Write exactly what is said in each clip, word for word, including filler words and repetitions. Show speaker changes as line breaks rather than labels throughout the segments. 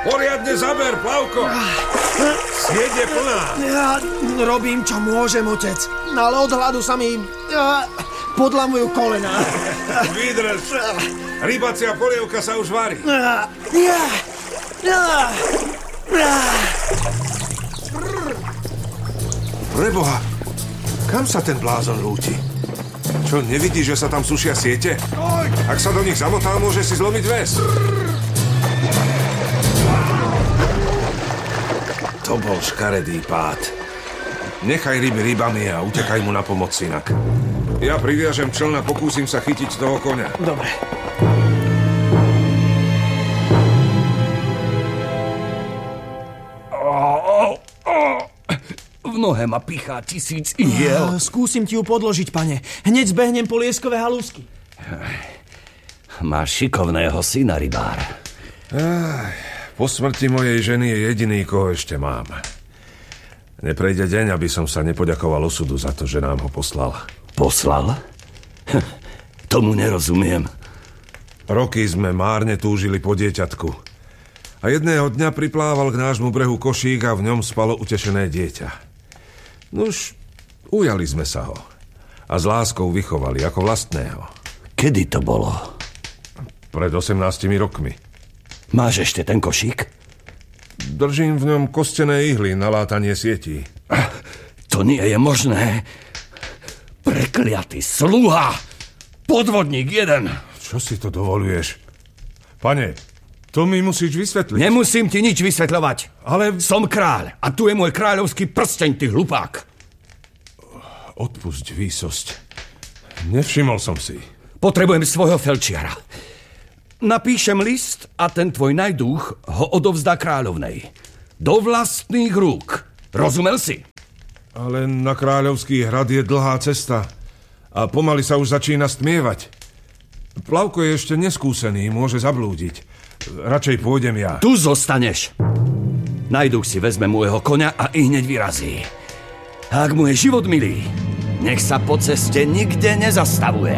Poriadne zaber, Plavko. Sieť je plná.
Ja robím, čo môžem, otec. Ale od hladu sa mi ja, podlamujú kolená.
Vydrž. Rybacia polievka sa už varí.
Ja, ja, ja, ja.
Preboha, kam sa ten blázon lúti? Čo, nevidíš, že sa tam sušia siete? Ak sa do nich zamotá, môže si zlomiť väz. To bol škaredý pád. Nechaj ryby rybami a utekaj mu na pomoc, synak. Ja priviažem čln a pokúsim sa chytiť toho koňa.
Dobre.
V nohe ma pichá tisíc ihiel.
Skúsim ti ju podložiť, pane. Hneď zbehnem po lieskové halúsky.
Máš šikovného syna, rybár.
Aj, po smrti mojej ženy je jediný, koho ešte mám. Neprejde deň, aby som sa nepoďakoval osudu za to, že nám ho poslal.
Poslal? Hm, tomu nerozumiem.
Roky sme márne túžili po dieťatku. A jedného dňa priplával k nášmu brehu košík a v ňom spalo utešené dieťa. Nuž, ujali sme sa ho. A s láskou vychovali, ako vlastného.
Kedy to bolo?
Pred osemnástimi rokmi.
Máš ešte ten košík?
Držím v ňom kostené ihly na látanie sietí.
To nie je možné. Prekliatý sluha! Podvodník jeden!
Čo si to dovoluješ? Pane, to mi musíš vysvetliť.
Nemusím ti nič vysvetľovať.
Ale...
Som kráľ a tu je môj kráľovský prsteň, ty hlupák.
Odpusť výsosť. Nevšimol som si.
Potrebujem svojho felčiara. Napíšem list a ten tvoj najduch ho odovzdá kráľovnej. Do vlastných rúk. Rozumel si?
Ale na kráľovský hrad je dlhá cesta a pomaly sa už začína stmievať. Plavko je ešte neskúsený, môže zablúdiť. Radšej pôjdem ja.
Tu zostaneš. Najduch si vezme môjho koňa a i hneď vyrazí. A ak mu je život milý, nech sa po ceste nikde nezastavuje.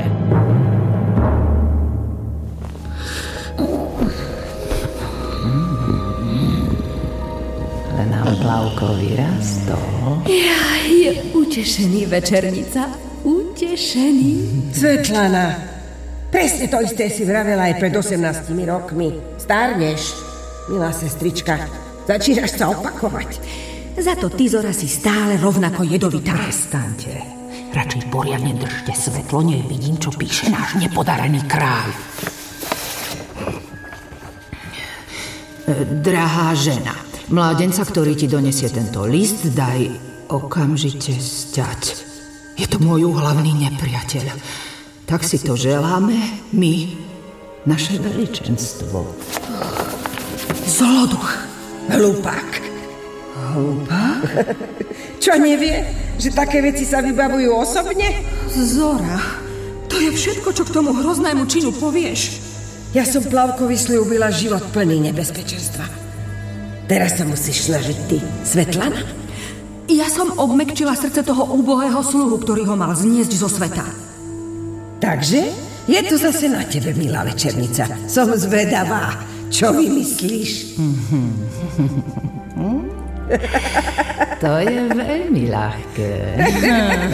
Ale nám Plavko vyrastol.
Ja, je utešený, večernica. Utešený.
Svetlana, presne to isté si vravela aj pred osemnástimi rokmi. Stárneš, milá sestrička. Začínaš sa opakovať.
Za to ty, Zora, si stále rovnako jedovitá.
Prestaňte. Radšej poriadne držte svetlo, nevidím, čo píše náš nepodarený kráľ. Drahá žena, mládenca, ktorý ti donesie tento list, daj okamžite sťať. Je to môj hlavný nepriateľ. Tak si to želáme my, naše veličenstvo.
Zoloduch, hlupák.
Hlupák?
Čo nevie, že také veci sa vybavujú osobne?
Zora, to je všetko, čo k tomu hroznému činu povieš.
Ja som Plavkovi sľúbila život plný nebezpečenstva. Teraz sa musíš snažiť ty, Svetlana.
Ja som obmekčila srdce toho úbohého sluhu, ktorý ho mal zniesť zo sveta.
Takže je to zase na tebe, milá večernica. Som zvedavá. Čo vymyslíš?
To je veľmi ľahké.